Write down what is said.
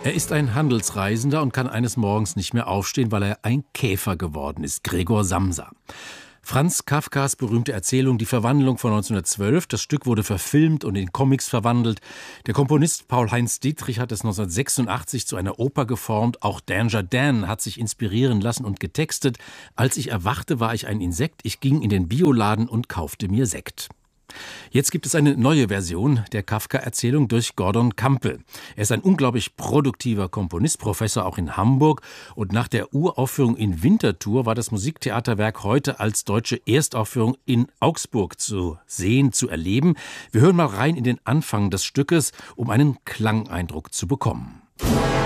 Er ist ein Handelsreisender und kann eines Morgens nicht mehr aufstehen, weil er ein Käfer geworden ist. Gregor Samsa. Franz Kafkas berühmte Erzählung Die Verwandlung von 1912. Das Stück wurde verfilmt und in Comics verwandelt. Der Komponist Paul-Heinz Dietrich hat es 1986 zu einer Oper geformt. Auch Danger Dan hat sich inspirieren lassen und getextet. Als ich erwachte, war ich ein Insekt. Ich ging in den Bioladen und kaufte mir Sekt. Jetzt gibt es eine neue Version der Kafka-Erzählung durch Gordon Campbell. Er ist ein unglaublich produktiver Komponist, Professor auch in Hamburg. Und nach der Uraufführung in Winterthur war das Musiktheaterwerk heute als deutsche Erstaufführung in Augsburg zu sehen, zu erleben. Wir hören mal rein in den Anfang des Stückes, um einen Klangeindruck zu bekommen.